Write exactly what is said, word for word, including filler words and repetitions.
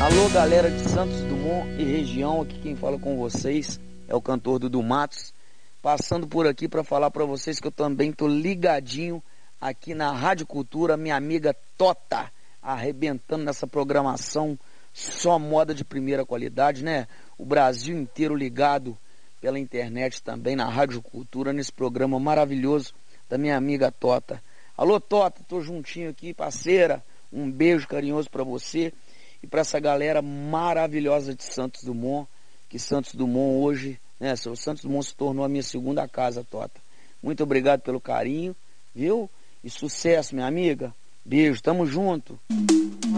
Alô, galera de Santos Dumont e região, aqui quem fala com vocês é o cantor Dudu Matos, passando por aqui para falar para vocês que eu também tô ligadinho aqui na Rádio Cultura, minha amiga Tota, arrebentando nessa programação só moda de primeira qualidade, né? O Brasil inteiro ligado pela internet também na Rádio Cultura, nesse programa maravilhoso da minha amiga Tota. Alô, Tota, tô juntinho aqui, parceira, um beijo carinhoso para você e para essa galera maravilhosa de Santos Dumont, que Santos Dumont hoje, né, o Santos Dumont se tornou a minha segunda casa, Tota. Muito obrigado pelo carinho, viu? E sucesso, minha amiga. Beijo, tamo junto.